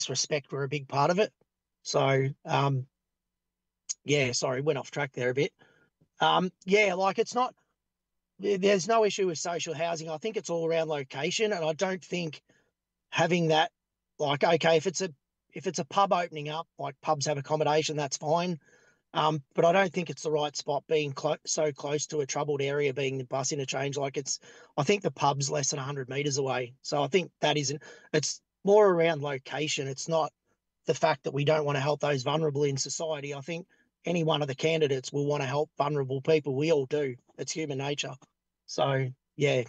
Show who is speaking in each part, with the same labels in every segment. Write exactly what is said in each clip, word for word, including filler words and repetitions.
Speaker 1: disrespect were a big part of it. So, um, yeah, sorry, went off track there a bit. Um, yeah, like it's not, there's no issue with social housing. I think it's all around location. And I don't think having that, like, okay, if it's a, if it's a pub opening up, like pubs have accommodation, that's fine. Um, but I don't think it's the right spot being clo- so close to a troubled area being the bus interchange. Like it's, I think the pub's less than one hundred metres away. So I think that isn't, it's more around location. It's not the fact that we don't want to help those vulnerable in society. I think any one of the candidates will want to help vulnerable people. We all do. It's human nature. So, yeah.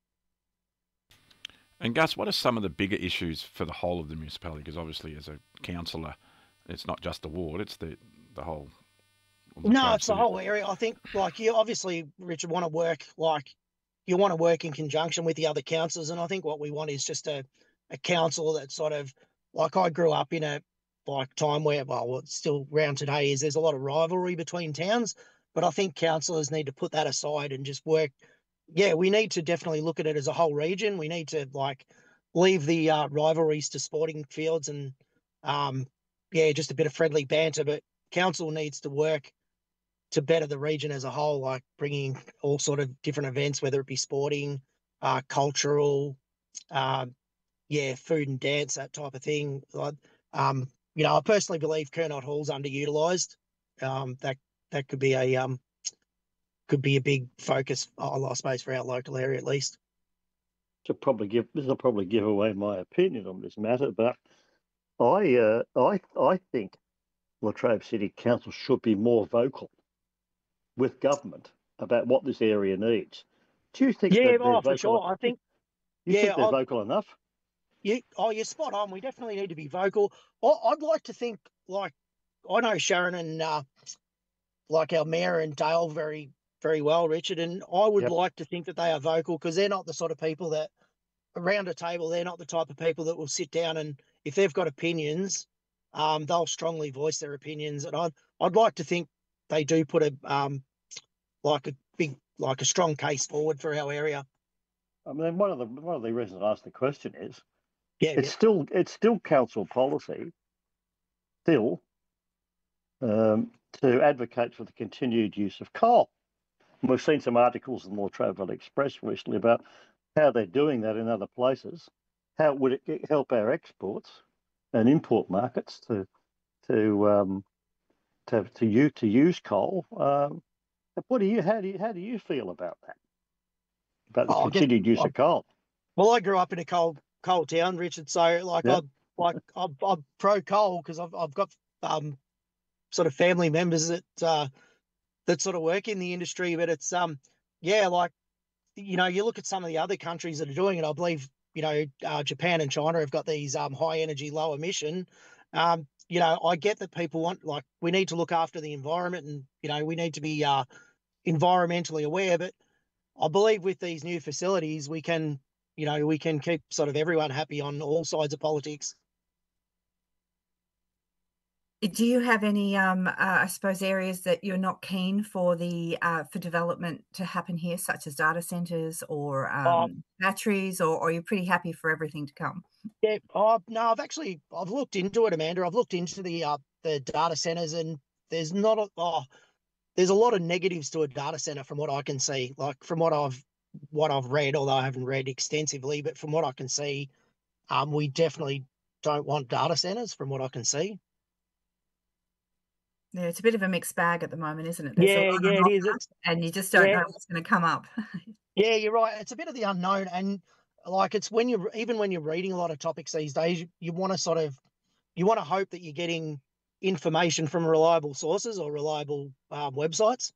Speaker 2: And Gus, what are some of the bigger issues for the whole of the municipality? Because obviously as a councillor, it's not just the ward, it's the, the whole... The
Speaker 1: no, it's the whole area. I think, like, you obviously, Richard, want to work, like, you want to work in conjunction with the other councils. And I think what we want is just a, a council that sort of, like, I grew up in a, like, time where, well, what's still around today is there's a lot of rivalry between towns. But I think councillors need to put that aside and just work. Yeah, we need to definitely look at it as a whole region. We need to, like, leave the uh, rivalries to sporting fields and, um, yeah, just a bit of friendly banter. But council needs to work to better the region as a whole, like bringing all sort of different events, whether it be sporting, uh, cultural, uh, yeah, food and dance, that type of thing. Like, um, you know, I personally believe Kernot Hall's underutilised. Um, that that could be a um, could be a big focus, I suppose, for our local area at least.
Speaker 3: To probably give this will probably give away my opinion on this matter, but I uh, I I think Latrobe City Council should be more vocal with government about what this area needs. Do you think
Speaker 1: yeah,
Speaker 3: that they're
Speaker 1: oh,
Speaker 3: vocal?
Speaker 1: for sure. I think.
Speaker 3: You
Speaker 1: yeah,
Speaker 3: think they're
Speaker 1: I,
Speaker 3: vocal enough?
Speaker 1: Yeah, oh, you're spot on. We definitely need to be vocal. I, I'd like to think, like, I know Sharon and uh, like our mayor and Dale very, very well, Richard, and I would
Speaker 3: Yep.
Speaker 1: like to think that they are vocal because they're not the sort of people that around a table. They're not the type of people that will sit down and if they've got opinions, um, they'll strongly voice their opinions. And I'd I'd like to think they do put a um like a big like a strong case forward for our area.
Speaker 3: I mean, one of the one of the reasons I asked the question is
Speaker 1: Yeah,
Speaker 3: it's
Speaker 1: yeah.
Speaker 3: still it's still council policy, still, um, to advocate for the continued use of coal. And we've seen some articles in the Latrobe Valley Express recently about how they're doing that in other places. How would it get, help our exports and import markets to to um, to to use to use coal? Um, what do you how do you how do you feel about that? About the
Speaker 1: Oh, I get,
Speaker 3: continued use
Speaker 1: I,
Speaker 3: of coal?
Speaker 1: well, I grew up in a coal coal town, Richard. So like
Speaker 3: Yeah.
Speaker 1: I'm like I'm, I'm pro coal because I've I've got um sort of family members that uh that sort of work in the industry. But it's um yeah, like you know, you look at some of the other countries that are doing it. I believe you know uh, Japan and China have got these um high energy, low emission. Um, you know, I get that people want like we need to look after the environment, and you know we need to be uh environmentally aware. But I believe with these new facilities, we can, you know, we can keep sort of everyone happy on all sides of politics.
Speaker 4: Do you have any, um, uh, I suppose, areas that you're not keen for the uh, for development to happen here, such as data centres or um,
Speaker 1: Um,
Speaker 4: batteries, or, or are you pretty happy for everything to come?
Speaker 1: yeah, oh, no, I've actually I've looked into it, Amanda. I've looked into the uh, the data centers, and there's not a oh, there's a lot of negatives to a data center from what I can see. Like from what I've what I've read, although I haven't read extensively, but from what I can see, um, we definitely don't want data centers. From what I can see.
Speaker 4: Yeah, it's a bit of a mixed bag at the moment, isn't it? There's
Speaker 1: Yeah,
Speaker 4: a lot
Speaker 1: yeah,
Speaker 4: of
Speaker 1: it is.
Speaker 4: offer,
Speaker 1: It's
Speaker 4: and you just don't
Speaker 1: yeah,
Speaker 4: know what's going to come up.
Speaker 1: yeah, you're right. It's a bit of the unknown, and like it's when you're even when you're reading a lot of topics these days, you, you want to sort of you want to hope that you're getting information from reliable sources or reliable um, websites.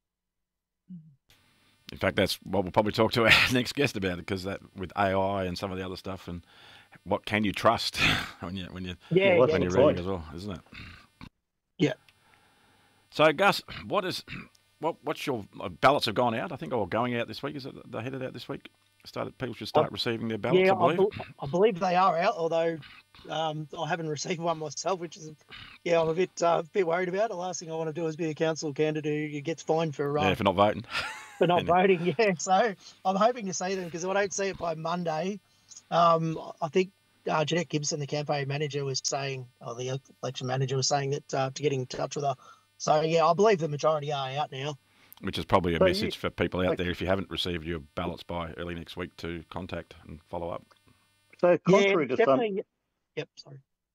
Speaker 2: In fact, that's what we'll probably talk to our next guest about, because that with A I and some of the other stuff, and what can you trust when you when you
Speaker 1: Yeah,
Speaker 3: Well,
Speaker 2: when
Speaker 1: yeah,
Speaker 2: you're
Speaker 3: right.
Speaker 2: reading as well, isn't it?
Speaker 1: yeah.
Speaker 2: So, Gus, what is what what's your ballots have gone out? I think, or going out this week. Is it they headed out this week? Started people should start
Speaker 1: I,
Speaker 2: receiving their ballots.
Speaker 1: yeah,
Speaker 2: I
Speaker 1: I,
Speaker 2: believe.
Speaker 1: be, I believe they are out, although um, I haven't received one myself, which is yeah, I'm a bit uh, bit worried about. The last thing I want to do is be a council candidate who gets fined for uh,
Speaker 2: Yeah, for not voting.
Speaker 1: for not
Speaker 2: Anyway.
Speaker 1: voting. Yeah, so I'm hoping to see them because if I don't see it by Monday, um, I think uh, Jeanette Gibson, the campaign manager, was saying, or the election manager was saying that uh, to get in touch with her. So yeah, I believe the majority are out now.
Speaker 2: Which is probably a
Speaker 3: So
Speaker 2: message
Speaker 3: you-
Speaker 2: for people out
Speaker 3: like-
Speaker 2: there. If you haven't received your ballots by early next week, to contact and follow up.
Speaker 3: So contrary
Speaker 1: yeah,
Speaker 3: to some,
Speaker 1: definitely. Yep, sorry.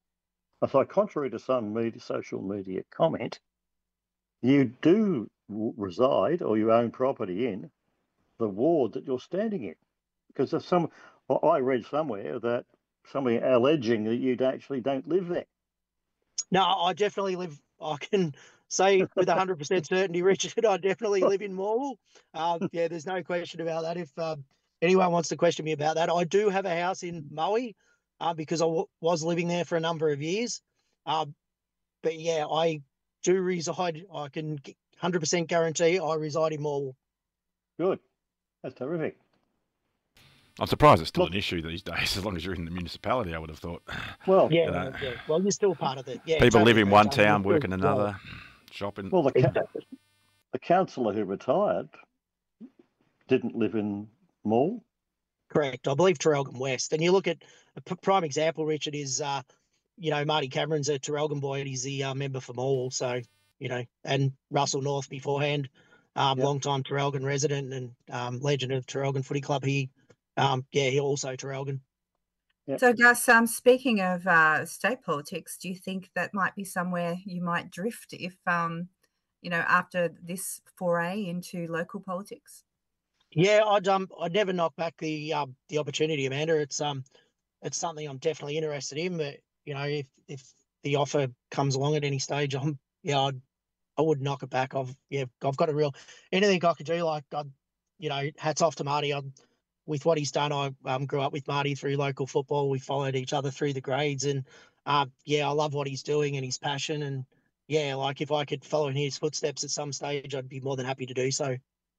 Speaker 3: so contrary to some media, social media comment, you do w- reside or you own property in the ward that you're standing in, because there's some. I I read somewhere that somebody alleging that you actually don't live there.
Speaker 1: No, I definitely live. I can say with one hundred percent certainty, Richard, I definitely live in Morwell. Um, yeah, there's no question about that. If um, anyone wants to question me about that, I do have a house in Moe uh, because I w- was living there for a number of years. Um, but yeah, I do reside. I can one hundred percent guarantee I reside in Morwell.
Speaker 3: Good, that's terrific.
Speaker 2: I'm surprised it's still
Speaker 3: Look-
Speaker 2: an issue these days. As long as you're in the municipality, I would have thought.
Speaker 3: Well,
Speaker 1: Yeah,
Speaker 2: know,
Speaker 1: yeah. Well, you're still part of it. Yeah,
Speaker 2: People
Speaker 1: totally
Speaker 2: live in
Speaker 1: agree,
Speaker 2: one
Speaker 1: Tony. You're
Speaker 2: town,
Speaker 1: still-
Speaker 2: work in
Speaker 1: yeah,
Speaker 2: another, shopping.
Speaker 3: well, the ca-
Speaker 1: exactly.
Speaker 3: the councillor who retired didn't live in Mall.
Speaker 1: Correct. I believe Traralgon West. And you look at a p- prime example, Richard, is, uh, you know, Marty Cameron's a Traralgon boy and he's the uh, member for Morwell. So, you know, and Russell North beforehand, um,
Speaker 3: Yep.
Speaker 1: long-time Traralgon resident and um, legend of Traralgon Footy Club. He, um, yeah, he also Traralgon.
Speaker 3: Yep.
Speaker 4: So, Gus, um, speaking of uh, state politics, do you think that might be somewhere you might drift if, um, you know, after this foray into local politics?
Speaker 1: Yeah, I'd um, I'd never knock back the um, the opportunity, Amanda. It's um, it's something I'm definitely interested in. But you know, if if the offer comes along at any stage, I'm yeah, I'd, I would knock it back. I've yeah, I've got a real anything I could do. Like I, you know, hats off to Marty. I, with what he's done, I um, grew up with Marty through local football. We followed each other through the grades, and uh, yeah, I love what he's doing and his passion. And yeah, like if I could follow in his footsteps at some stage, I'd be more than happy to do so.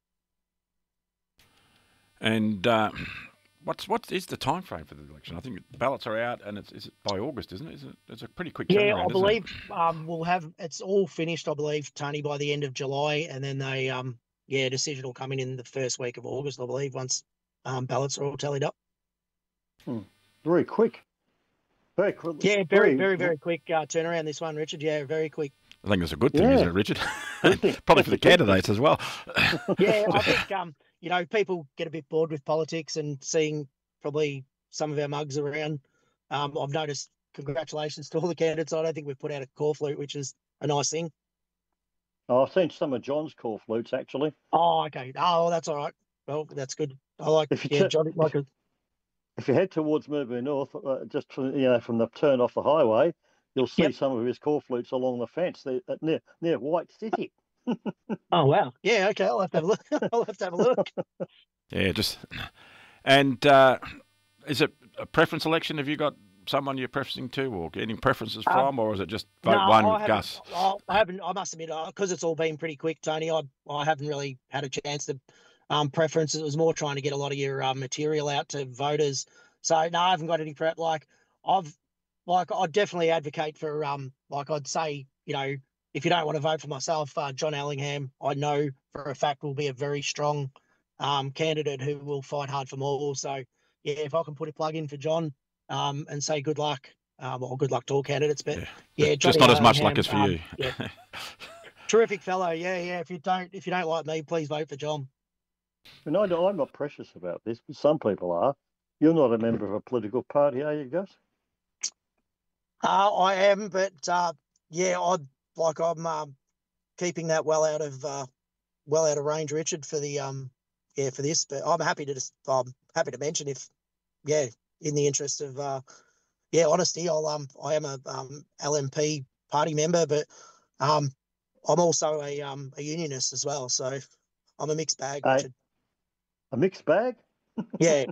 Speaker 2: And uh, what's what is the time frame for the election? I think ballots are out, and it's is it by August, isn't it? Is it? It's a pretty quick turnaround.
Speaker 1: Yeah, I
Speaker 2: isn't
Speaker 1: believe
Speaker 2: it?
Speaker 1: um, we'll have it's all finished. I believe, Tony, by the end of July, and then they um yeah, decision will come in in the first week of August. I believe once um ballots are all tallied up.
Speaker 3: Very quick. Very quick.
Speaker 1: Yeah, very very very quick uh, turnaround. This one, Richard. Yeah, very quick.
Speaker 2: I think it's a good thing,
Speaker 3: Yeah.
Speaker 2: isn't it, Richard?
Speaker 3: Good thing.
Speaker 2: Probably for the
Speaker 3: That's a good thing.
Speaker 2: candidates as well.
Speaker 1: Yeah, I think um you know people get a bit bored with politics and seeing probably some of our mugs around. Um, I've noticed. Congratulations to all the candidates. I don't think we've put out a call flute, which is a nice thing.
Speaker 3: Oh, I've seen some of John's call flutes actually.
Speaker 1: Oh, okay. Oh, that's all right. Well, that's good. I like
Speaker 3: If you
Speaker 1: yeah,
Speaker 3: tu-
Speaker 1: Johnny like a
Speaker 3: If you head towards Murbury North, uh, just from, you know from the turn off the highway, you'll see
Speaker 1: Yep.
Speaker 3: some of his call flutes along the fence there, at near near White City.
Speaker 1: Oh wow! Yeah, okay. I'll have to have a look. I'll have to have a look.
Speaker 2: Yeah, just and uh, is it a preference election? Have you got someone you're preferencing to, or getting preferences
Speaker 1: Um,
Speaker 2: from, or is it just vote
Speaker 1: No,
Speaker 2: one,
Speaker 1: I haven't-
Speaker 2: Gus?
Speaker 1: I, I haven't. I must admit, because it's all been pretty quick, Tony. I I haven't really had a chance to um preference. It was more trying to get a lot of your uh, material out to voters. So no, I haven't got any prep. Like I've like I'd definitely advocate for um like I'd say you know if you don't want to vote for myself, uh, John Allingham, I know for a fact will be a very strong um candidate who will fight hard for more. So yeah, if I can put a plug in for John um and say good luck. Um, well, good luck to all candidates, but
Speaker 2: Yeah.
Speaker 1: yeah,
Speaker 2: Just
Speaker 1: Johnny
Speaker 2: not as much luck
Speaker 1: Allingham,
Speaker 2: as for
Speaker 1: um,
Speaker 2: you.
Speaker 1: yeah. Terrific fellow, yeah, yeah. If you don't, if you don't like me, please vote for John.
Speaker 3: And I know I'm not precious about this, but some people are. You're not a member of a political party, are you, Gus?
Speaker 1: Uh, I am, but uh, yeah, I like I'm um, keeping that well out of uh, well out of range, Richard, for the um yeah for this. But I'm happy to just I'm happy to mention if yeah, in the interest of uh yeah honesty, I'll um I am a um L M P party member, but um I'm also a um a unionist as well, so I'm a mixed bag,
Speaker 3: Hey.
Speaker 1: Richard.
Speaker 3: A mixed bag?
Speaker 1: Yeah.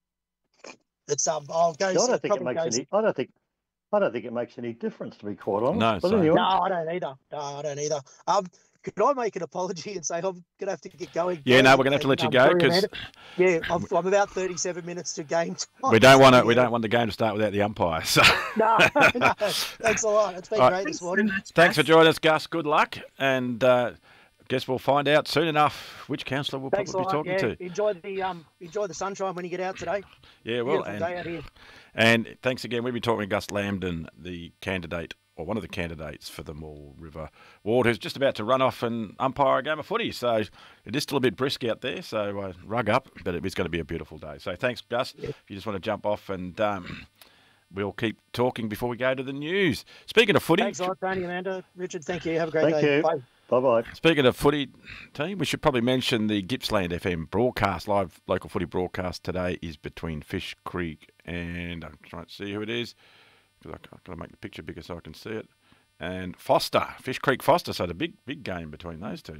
Speaker 1: It's um I'll go
Speaker 3: I don't think it
Speaker 1: probably
Speaker 3: makes
Speaker 1: goes-
Speaker 3: any. I don't think. I don't think it makes any difference, to be quite honest.
Speaker 2: No,
Speaker 3: but
Speaker 2: same.
Speaker 3: anyway,
Speaker 1: No, I don't either. No, I don't either. Um, could I make an apology and say I'm gonna have to get going?
Speaker 2: Yeah,
Speaker 1: guys,
Speaker 2: no, we're gonna have to let you
Speaker 1: um,
Speaker 2: go
Speaker 1: sorry,
Speaker 2: because
Speaker 1: Amanda. yeah, I'm, I'm about thirty-seven minutes to game time.
Speaker 2: we don't want to.
Speaker 1: so,
Speaker 2: We
Speaker 1: yeah.
Speaker 2: don't want the game to start without the umpire. So
Speaker 1: No, no. Thanks a lot. It's been
Speaker 2: All right.
Speaker 1: great this
Speaker 4: Thanks so
Speaker 1: morning.
Speaker 4: much,
Speaker 2: thanks for
Speaker 4: Gus.
Speaker 2: joining us, Gus. Good luck, and uh, guess we'll find out soon enough which councillor we'll
Speaker 1: Thanks a
Speaker 2: probably be
Speaker 1: lot.
Speaker 2: talking
Speaker 1: Yeah,
Speaker 2: to.
Speaker 1: enjoy the um, enjoy the sunshine when you get out today.
Speaker 2: Yeah, well,
Speaker 1: Beautiful
Speaker 2: and,
Speaker 1: day out here.
Speaker 2: and thanks again. We've been talking to Gus Lambden, the candidate, or one of the candidates for the Morwell River ward, who's just about to run off and umpire a game of footy. So it is still a bit brisk out there, so uh, rug up, but it is going to be a beautiful day. So thanks, Gus.
Speaker 1: Yeah.
Speaker 2: If you just want to jump off, and um, we'll keep talking before we go to the news. Speaking of footy...
Speaker 1: Thanks a lot, Tony, Amanda, Richard. Thank you. Have a great
Speaker 3: Thank
Speaker 1: day.
Speaker 3: you.
Speaker 1: Bye.
Speaker 3: Bye-bye.
Speaker 2: Speaking of footy, team, we should probably mention the Gippsland F M broadcast, live local footy broadcast today is between Fish Creek and, I'm trying to see who it is, because I've got to make the picture bigger so I can see it, and Foster, Fish Creek Foster, so the big, big game between those two.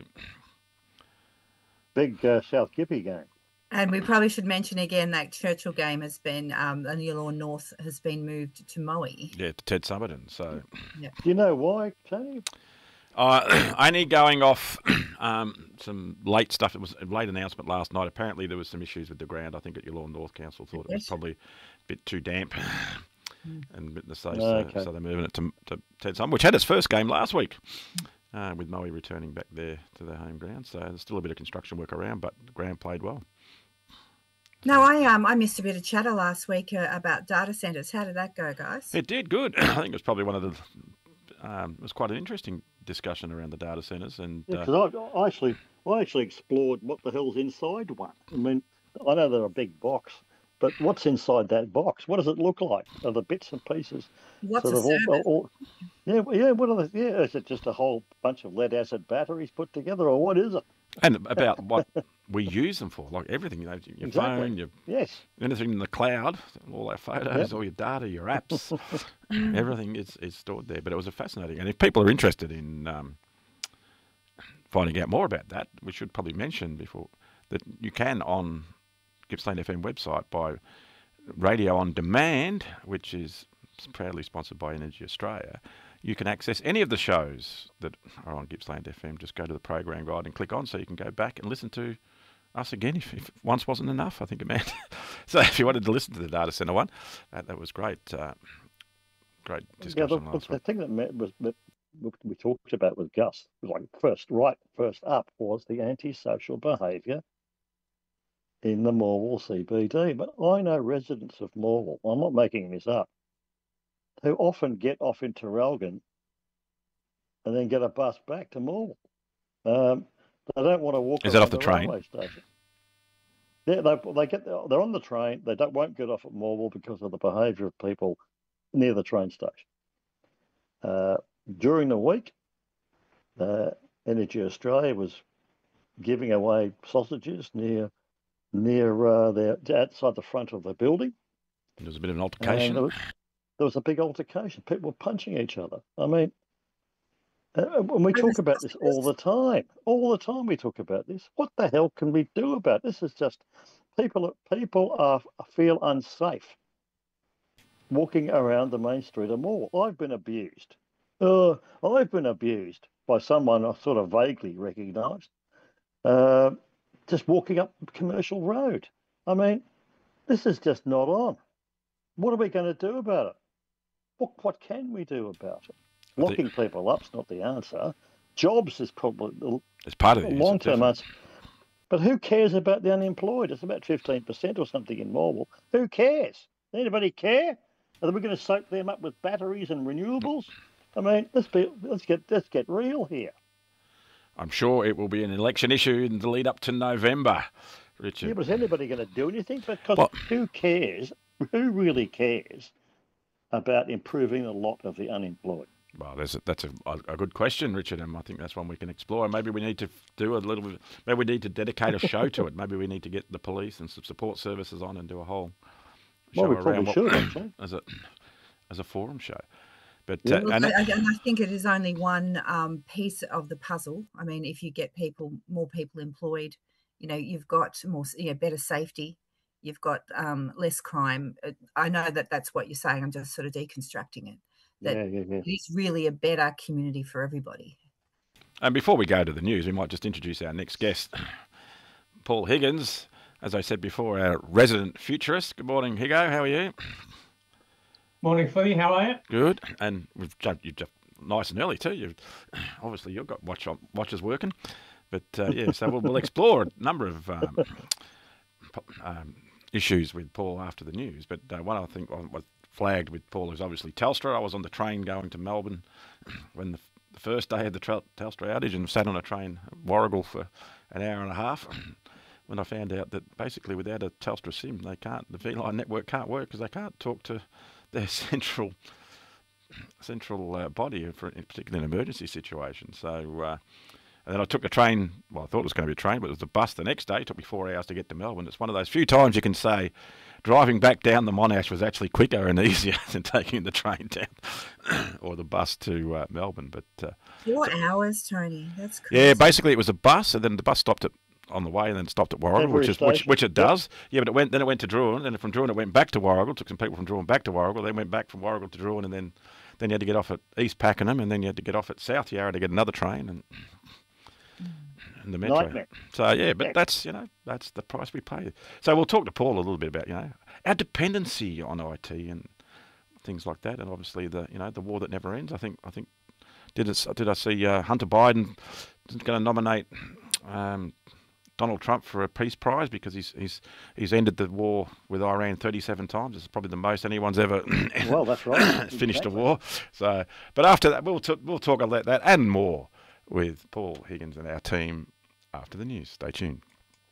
Speaker 3: Big uh, South Gippy game.
Speaker 4: And we probably should mention again that Churchill game has been, um, the Neelaw North has been moved to Moe.
Speaker 2: Yeah, to Ted Summerton, so...
Speaker 3: Do you know why, Tony?
Speaker 2: Uh, only going off um, some late stuff. It was a late announcement last night. Apparently there was some issues with the ground. I think at Yallourn North Council thought it was
Speaker 4: Yes.
Speaker 2: probably a bit too damp and a bit the safe,
Speaker 3: Oh,
Speaker 2: so,
Speaker 3: okay.
Speaker 2: so they're moving it to, to Ted Summerton, which had its first game last week, uh, with Moe returning back there to their home ground. So there's still a bit of construction work around, but the ground played well.
Speaker 4: No, I um I missed a bit of chatter last week uh, about data centres. How did that go, guys?
Speaker 2: It did good. I think it was probably one of the. Um, it was quite an interesting discussion around the data centres, and
Speaker 3: Yeah,
Speaker 2: uh,
Speaker 3: 'cause I, I actually, I actually explored what the hell's inside one. I mean, I know they're a big box, but what's inside that box? What does it look like? Are the bits and pieces
Speaker 4: What's a
Speaker 3: sort of all,
Speaker 4: service?
Speaker 3: all, yeah, well, yeah. What are the, yeah? Is it just a whole bunch of lead acid batteries put together, or what is it?
Speaker 2: and about what we use them for, like everything, you know, your
Speaker 3: Exactly.
Speaker 2: phone, your
Speaker 3: Yes.
Speaker 2: anything in the cloud, all our photos,
Speaker 3: Yep.
Speaker 2: all your data, your apps, everything is, is stored there. But it was a fascinating, and if people are interested in um, finding out more about that, we should probably mention before that you can on Gippsland F M website by Radio On Demand, which is proudly sponsored by Energy Australia. You can access any of the shows that are on Gippsland F M. Just go to the program guide and click on, so you can go back and listen to us again if, if once wasn't enough, I think it meant. So if you wanted to listen to the data centre one, that, that was great. Uh, great
Speaker 3: Yeah,
Speaker 2: discussion
Speaker 3: the,
Speaker 2: last
Speaker 3: the
Speaker 2: week.
Speaker 3: thing that, met, was, that we talked about with Gus, like first, right, first up was the antisocial behaviour in the Morwell C B D. But I know residents of Morwell, I'm not making this up, who often get off in Traralgon and then get a bus back to Morwell. Um, they don't want to walk
Speaker 2: Is that
Speaker 3: around
Speaker 2: off the train?
Speaker 3: railway station. Yeah, they, they get they're on the train. They don't won't get off at Morwell because of the behaviour of people near the train station. Uh, during the week, uh, Energy Australia was giving away sausages near near uh, their outside the front of the building.
Speaker 2: There was a bit of an
Speaker 3: And
Speaker 2: altercation.
Speaker 3: there was, there was a big altercation. People were punching each other. I mean, uh, when we talk about this all the time, all the time we talk about this. What the hell can we do about it? This? Is just people. People are feel unsafe walking around the main street of Morwell. I've been abused. Uh, I've been abused by someone I sort of vaguely recognised. Uh, just walking up Commercial Road. I mean, this is just not on. What are we going to do about it? What what can we do about it?
Speaker 2: I think-
Speaker 3: Locking people up's not the answer. Jobs is probably the
Speaker 2: It's part of the
Speaker 3: long term
Speaker 2: definitely.
Speaker 3: answer. But who cares about the unemployed? It's about fifteen percent or something in Morwell. Who cares? Anybody care? Are we going to soak them up with batteries and renewables? I mean, let's be let's get let's get real here.
Speaker 2: I'm sure it will be an election issue in the lead up to November, Richard.
Speaker 3: Yeah, but is anybody going to do anything? Because
Speaker 2: Well-
Speaker 3: who cares? Who really cares about improving the lot of the unemployed?
Speaker 2: Well, there's a, that's a, a good question, Richard, and I think that's one we can explore. Maybe we need to do a little bit. Maybe we need to dedicate a show to it. Maybe we need to get the police and some support services on and do a whole show
Speaker 3: Well, we
Speaker 2: around
Speaker 3: probably
Speaker 2: what-
Speaker 3: should, actually.
Speaker 2: as a as a forum show. But
Speaker 3: Yeah.
Speaker 2: uh,
Speaker 4: Look,
Speaker 2: and
Speaker 4: I, I and I think it is only one um, piece of the puzzle. I mean, if you get people, more people employed, you know, you've got more, you know, better safety, you've got um, less crime. Uh, I know that that's what you're saying. I'm just sort of deconstructing it. That
Speaker 3: Yeah, yeah, yeah.
Speaker 4: it is really a better community for everybody.
Speaker 2: And before we go to the news, we might just introduce our next guest, Paul Higgins. As I said before, our resident futurist. Good morning, Higo. How are you?
Speaker 5: Morning, Footy. How are you?
Speaker 2: Good. And we've jumped, you've jumped nice and early too. You've obviously you've got watch on, watchers working. But uh, yeah, so we'll, we'll explore a number of um, um, issues with Paul after the news. But uh, one I think was flagged with Paul is obviously Telstra. I was on the train going to Melbourne when the, the first day of the Telstra outage and sat on a train at Warragul for an hour and a half. When I found out that basically without a Telstra SIM, they can't, the V-Line network can't work because they can't talk to their central central uh, body, for, in particularly in emergency situations. So, uh, and then I took a train. Well, I thought it was going to be a train, but it was a bus the next day. It took me four hours to get to Melbourne. It's one of those few times you can say driving back down the Monash was actually quicker and easier than taking the train down or the bus to uh, Melbourne. But uh,
Speaker 4: four
Speaker 2: so,
Speaker 4: hours, Tony. That's crazy.
Speaker 2: Yeah, basically it was a bus, and then the bus stopped at on the way and then stopped at Warragul, which is which, which it does. Yep. Yeah, but it went then it went to Druin, and from Druin it went back to Warragul. Took some people from Druin back to Warragul. Then went back from Warragul to Druin, and then then you had to get off at East Pakenham, and then you had to get off at South Yarra to get another train and and the metro.
Speaker 3: Nightmare.
Speaker 2: So yeah, but that's you know that's the price we pay. So we'll talk to Paul a little bit about you know our dependency on I T and things like that, and obviously the you know the war that never ends. I think I think did it, did I see uh, Hunter Biden is going to nominate Um, Donald Trump for a peace prize because he's he's he's ended the war with Iran thirty-seven times. It's probably the most anyone's ever
Speaker 3: well, that's right.
Speaker 2: finished
Speaker 3: exactly.
Speaker 2: a war. So, but after that, we'll t- we'll talk about that and more with Paul Higgins and our team after the news. Stay tuned.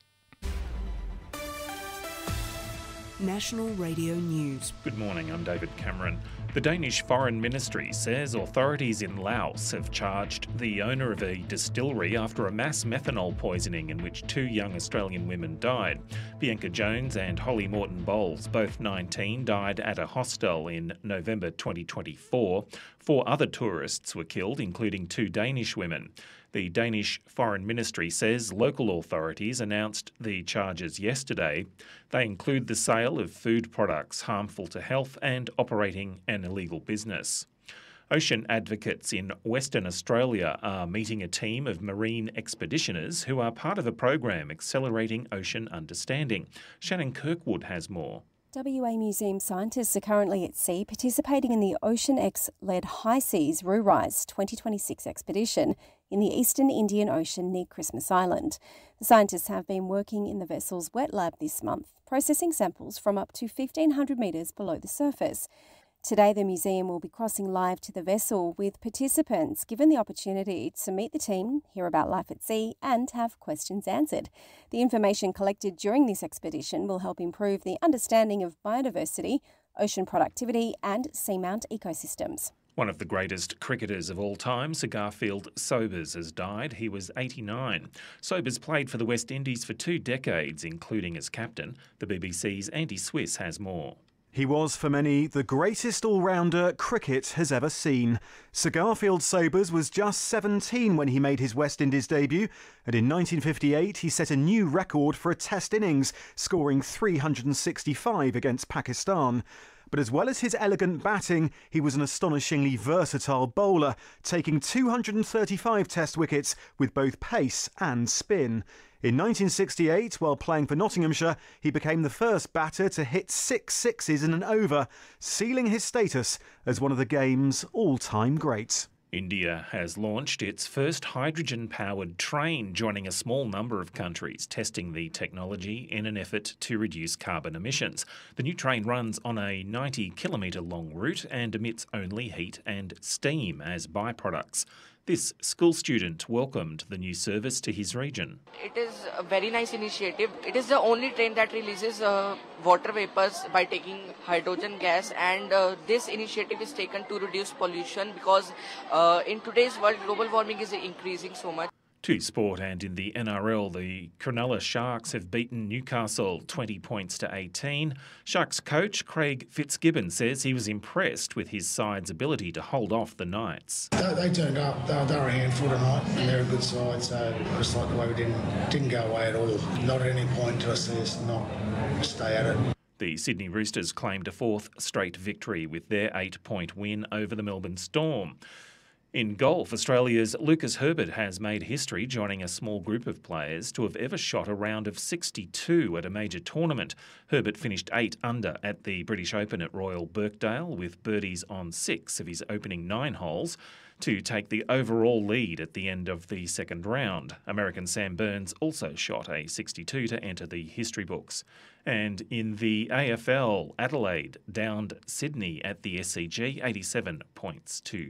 Speaker 6: National Radio News.
Speaker 7: Good morning, I'm David Cameron. The Danish Foreign Ministry says authorities in Laos have charged the owner of a distillery after a mass methanol poisoning in which two young Australian women died. Bianca Jones and Holly Morton Bowles, both nineteen, died at a hostel in November twenty twenty-four. Four other tourists were killed, including two Danish women. The Danish Foreign Ministry says local authorities announced the charges yesterday. They include the sale of food products harmful to health and operating an illegal business. Ocean advocates in Western Australia are meeting a team of marine expeditioners who are part of a program accelerating ocean understanding. Shannon Kirkwood has more.
Speaker 8: W A Museum scientists are currently at sea participating in the OceanX-led High Seas RuRise twenty twenty-six expedition in the eastern Indian Ocean near Christmas Island. The scientists have been working in the vessel's wet lab this month, processing samples from up to fifteen hundred metres below the surface. Today, the museum will be crossing live to the vessel with participants given the opportunity to meet the team, hear about life at sea and have questions answered. The information collected during this expedition will help improve the understanding of biodiversity, ocean productivity and seamount ecosystems.
Speaker 7: One of the greatest cricketers of all time, Sir Garfield Sobers, has died. He was eighty-nine. Sobers played for the West Indies for two decades, including as captain. The B B C's Andy Swiss has more.
Speaker 9: He was, for many, the greatest all-rounder cricket has ever seen. Sir Garfield Sobers was just seventeen when he made his West Indies debut, and in nineteen fifty-eight he set a new record for a Test innings, scoring three hundred sixty-five against Pakistan. But as well as his elegant batting, he was an astonishingly versatile bowler, taking two hundred thirty-five Test wickets with both pace and spin. In nineteen sixty-eight, while playing for Nottinghamshire, he became the first batter to hit six sixes in an over, sealing his status as one of the game's all-time greats.
Speaker 7: India has launched its first hydrogen-powered train, joining a small number of countries testing the technology in an effort to reduce carbon emissions. The new train runs on a ninety kilometre long route and emits only heat and steam as byproducts. This school student welcomed the new service to his region.
Speaker 10: It is a very nice initiative. It is the only train that releases uh, water vapors by taking hydrogen gas, and uh, this initiative is taken to reduce pollution because uh, in today's world global warming is increasing so much.
Speaker 7: To sport, and in the N R L, the Cronulla Sharks have beaten Newcastle twenty points to eighteen. Sharks coach Craig Fitzgibbon says he was impressed with his side's ability to hold off the Knights.
Speaker 11: They, they turned up, they, they were a handful tonight, and they're a good side, so just like the way we didn't, didn't go away at all. Not at any point to see us not stay at it.
Speaker 7: The Sydney Roosters claimed a fourth straight victory with their eight-point win over the Melbourne Storm. In golf, Australia's Lucas Herbert has made history, joining a small group of players to have ever shot a round of sixty-two at a major tournament. Herbert finished eight under at the British Open at Royal Birkdale, with birdies on six of his opening nine holes to take the overall lead at the end of the second round. American Sam Burns also shot a sixty-two to enter the history books. And in the A F L, Adelaide downed Sydney at the S C G eighty-seven points to